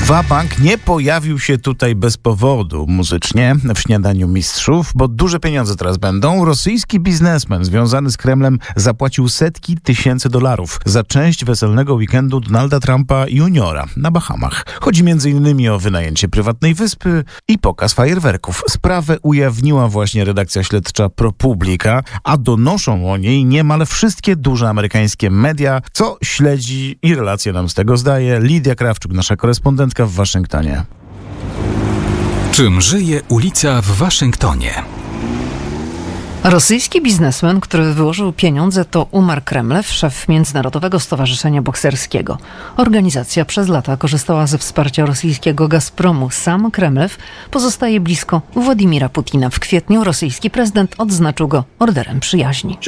Wabank nie pojawił się tutaj bez powodu muzycznie w Śniadaniu Mistrzów, bo duże pieniądze teraz będą. Rosyjski biznesmen związany z Kremlem zapłacił setki tysięcy dolarów za część weselnego weekendu Donalda Trumpa juniora na Bahamach. Chodzi m.in. o wynajęcie prywatnej wyspy i pokaz fajerwerków. Sprawę ujawniła właśnie redakcja śledcza ProPublica, a donoszą o niej niemal wszystkie duże amerykańskie media, co śledzi i relacje nam z tego zdaje Lidia Krawczuk, nasza korespondentka w Waszyngtonie. Czym żyje ulica w Waszyngtonie? Rosyjski biznesmen, który wyłożył pieniądze, to Umar Kremlew, szef Międzynarodowego Stowarzyszenia Bokserskiego. Organizacja przez lata korzystała ze wsparcia rosyjskiego Gazpromu. Sam Kremlew pozostaje blisko Władimira Putina. W kwietniu rosyjski prezydent odznaczył go orderem przyjaźni.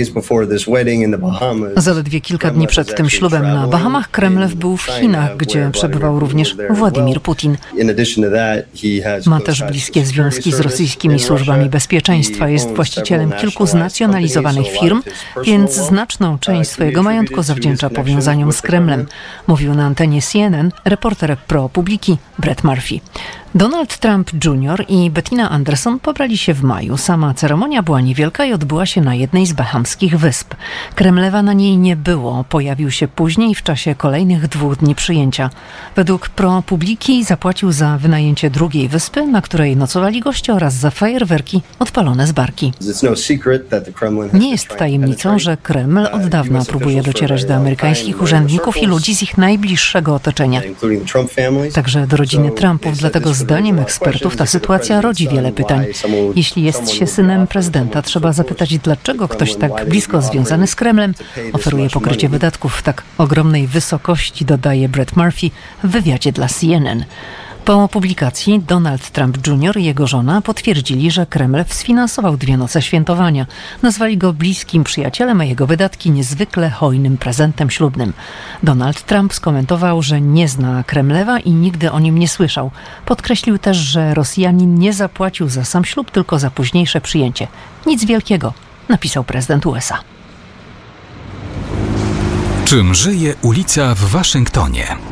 Zaledwie kilka dni przed tym ślubem na Bahamach Kremlew był w Chinach, gdzie przebywał również Władimir Putin. Ma też bliskie związki z rosyjskimi służbami bezpieczeństwa. Jest właścicielem kilku znacjonalizowanych firm, więc znaczną część swojego majątku zawdzięcza powiązaniom z Kremlem, mówił na antenie CNN reporter ProPublica Brett Murphy. Donald Trump Jr. i Bettina Anderson pobrali się w maju. Sama ceremonia była niewielka i odbyła się na jednej z bahamskich wysp. Kremlewa na niej nie było. Pojawił się później w czasie kolejnych 2 dni przyjęcia. Według ProPublica zapłacił za wynajęcie drugiej wyspy, na której nocowali goście, oraz za fajerwerki odpalone z barki. Nie jest tajemnicą, że Kreml od dawna próbuje docierać do amerykańskich urzędników i ludzi z ich najbliższego otoczenia, także do rodziny Trumpów. Dlatego zdaniem ekspertów ta sytuacja rodzi wiele pytań. Jeśli jest się synem prezydenta, trzeba zapytać, dlaczego ktoś tak blisko związany z Kremlem oferuje pokrycie wydatków w tak ogromnej wysokości, dodaje Brett Murphy w wywiadzie dla CNN. Po publikacji Donald Trump Jr. i jego żona potwierdzili, że Kreml sfinansował 2 noce świętowania. Nazwali go bliskim przyjacielem, a jego wydatki niezwykle hojnym prezentem ślubnym. Donald Trump skomentował, że nie zna Kremlewa i nigdy o nim nie słyszał. Podkreślił też, że Rosjanin nie zapłacił za sam ślub, tylko za późniejsze przyjęcie. Nic wielkiego, napisał prezydent USA. Czym żyje ulica w Waszyngtonie?